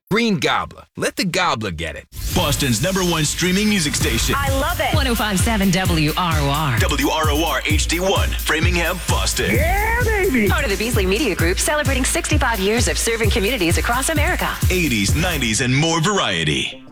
Green Gobbler. Let the gobbler get it. Boston's #1 streaming music station. I love it. 105.7 WROR. WROR HD1, Framingham, Boston. Yeah, baby. Part of the Beasley Media Group, celebrating 65 years of serving communities across America. 80s, 90s, and more variety.